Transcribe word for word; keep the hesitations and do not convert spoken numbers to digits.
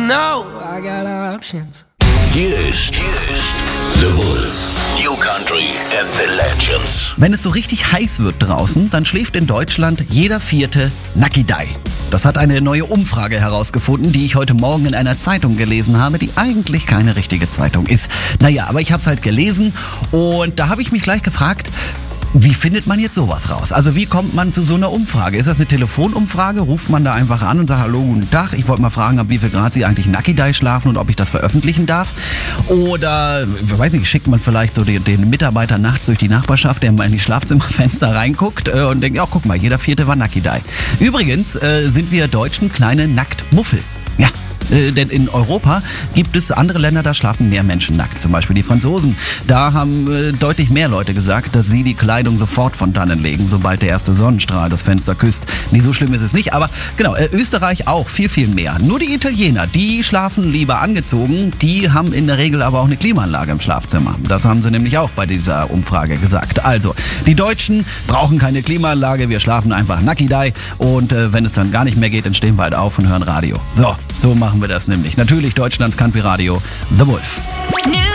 know I got options. Hier ist, hier ist The Wolf. New Country and the Legends. Wenn es so richtig heiß wird draußen, dann schläft in Deutschland jeder Vierte Nakidai. Das hat eine neue Umfrage herausgefunden, die ich heute Morgen in einer Zeitung gelesen habe, die eigentlich keine richtige Zeitung ist. Naja, aber ich habe es halt gelesen und da habe ich mich gleich gefragt, wie findet man jetzt sowas raus? Also wie kommt man zu so einer Umfrage? Ist das eine Telefonumfrage? Ruft man da einfach an und sagt, hallo, guten Tag, ich wollte mal fragen, ab wie viel Grad Sie eigentlich Nakidai schlafen und ob ich das veröffentlichen darf? Oder, ich weiß nicht, schickt man vielleicht so den, den Mitarbeiter nachts durch die Nachbarschaft, der mal in die Schlafzimmerfenster reinguckt äh, und denkt, ja, guck mal, jeder Vierte war Nakidai. Übrigens äh, sind wir Deutschen kleine Nacktmuffel. Ja. Äh, denn in Europa gibt es andere Länder, da schlafen mehr Menschen nackt. Zum Beispiel die Franzosen. Da haben äh, deutlich mehr Leute gesagt, dass sie die Kleidung sofort von dannen legen, sobald der erste Sonnenstrahl das Fenster küsst. Nee, so schlimm ist es nicht. Aber genau, äh, Österreich auch viel, viel mehr. Nur die Italiener, die schlafen lieber angezogen. Die haben in der Regel aber auch eine Klimaanlage im Schlafzimmer. Das haben sie nämlich auch bei dieser Umfrage gesagt. Also, die Deutschen brauchen keine Klimaanlage. Wir schlafen einfach Nakidai. Und äh, wenn es dann gar nicht mehr geht, dann stehen wir halt auf und hören Radio. So, so machen wir das nämlich. Natürlich Deutschlands Country Radio, The Wolf. New